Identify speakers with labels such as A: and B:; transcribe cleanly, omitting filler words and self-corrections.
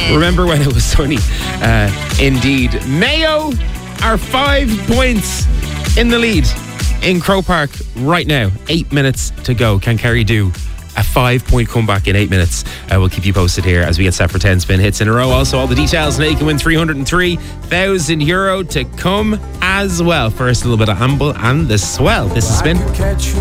A: Remember when it was sunny? Indeed. Mayo are 5 points in the lead in Croke Park right now. 8 minutes to go. Can Kerry do a 5-point comeback in 8 minutes? We'll keep you posted here as we get set for 10 spin hits in a row. Also, all the details, and you can win €303,000 to come as well. First, a little bit of Amble and the Swell. This is Spin.